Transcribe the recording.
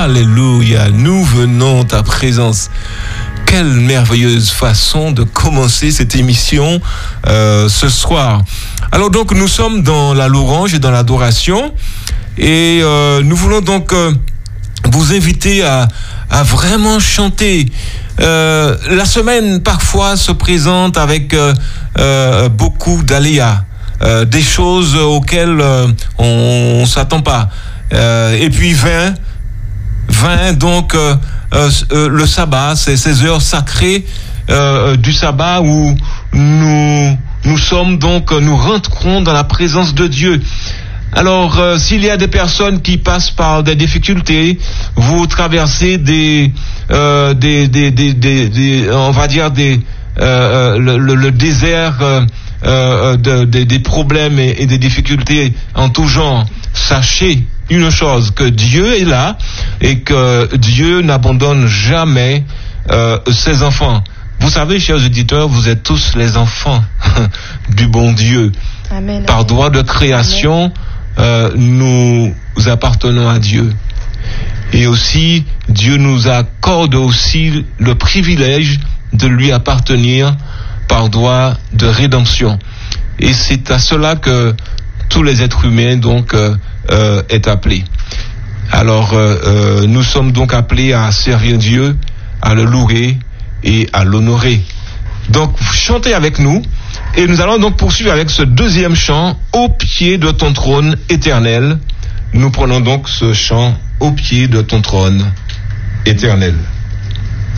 Alléluia, nous venons ta présence. Quelle merveilleuse façon de commencer cette émission ce soir. Alors donc nous sommes dans la louange et dans l'adoration et nous voulons donc vous inviter à vraiment chanter. La semaine parfois se présente avec beaucoup d'aléas, des choses auxquelles on s'attend pas. Et puis vint donc le sabbat, c'est ces heures sacrées du sabbat où nous sommes donc, nous rentrons dans la présence de Dieu. Alors, s'il y a des personnes qui passent par des difficultés, vous traversez on va dire le désert des problèmes et des difficultés en tout genre, sachez une chose, que Dieu est là et que Dieu n'abandonne jamais ses enfants. Vous savez, chers auditeurs, vous êtes tous les enfants du bon Dieu. Amen, par droit de création, nous appartenons à Dieu. Et aussi, Dieu nous accorde aussi le privilège de lui appartenir par droit de rédemption. Et c'est à cela que tous les êtres humains donc est appelé. Alors nous sommes donc appelés à servir Dieu, à le louer et à l'honorer. Donc chantez avec nous et nous allons donc poursuivre avec ce deuxième chant, au pied de ton trône éternel. Nous prenons donc ce chant, au pied de ton trône éternel.